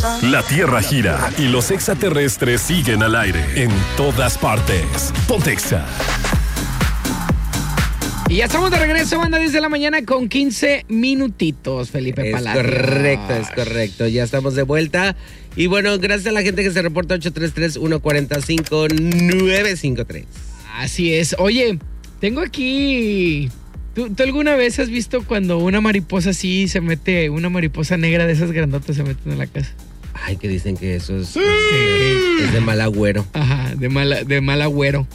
La Tierra gira y los extraterrestres siguen al aire en todas partes. Pontexa. Y ya estamos de regreso, banda, 10 de la mañana con 15 minutitos, Felipe Palacio. Es correcto. Ya estamos de vuelta. Y bueno, gracias a la gente que se reporta 833-145-953. Así es. Oye, tengo aquí... ¿Tú alguna vez has visto cuando una mariposa así se mete, una mariposa negra de esas grandotas se meten en la casa? Ay, que dicen que eso es de mal agüero. Ajá, de mal agüero.